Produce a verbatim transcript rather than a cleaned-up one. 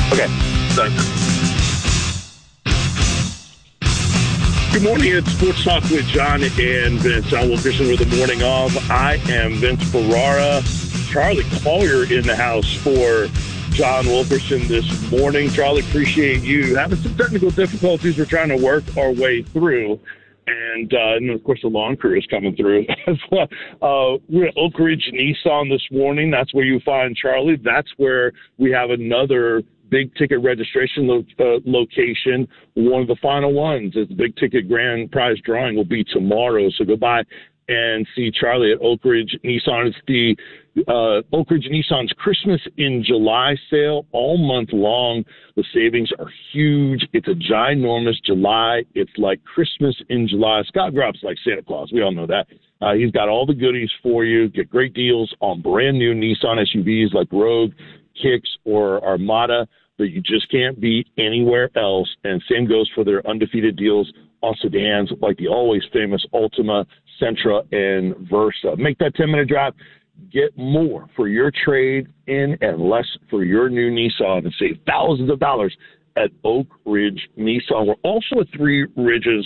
Okay, thanks. Good morning. It's Sports Talk with John and Vince. John Wilkerson with the morning of. I am Vince Ferrara. Charlie Collier in the house for John Wilkerson this morning. Charlie, appreciate you having some technical difficulties we're trying to work our way through. And, uh, and of course, the lawn crew is coming through as well. Uh, we're at Oak Ridge Nissan this morning. That's where you find Charlie. That's where we have another big ticket registration lo- uh, location. One of the final ones is the big ticket grand prize drawing will be tomorrow. So go by and see Charlie at Oak Ridge Nissan. It's the uh, Oak Ridge Nissan's Christmas in July sale all month long. The savings are huge. It's a ginormous July. It's like Christmas in July. Scott Grubb's like Santa Claus. We all know that. Uh, he's got all the goodies for you. Get great deals on brand new Nissan S U Vs like Rogue, Kicks, or Armada that you just can't beat anywhere else. And same goes for their undefeated deals on sedans like the always famous Altima, Sentra, and Versa. Make that ten-minute drive. Get more for your trade in and less for your new Nissan and save thousands of dollars at Oak Ridge Nissan. We're also at Three Ridges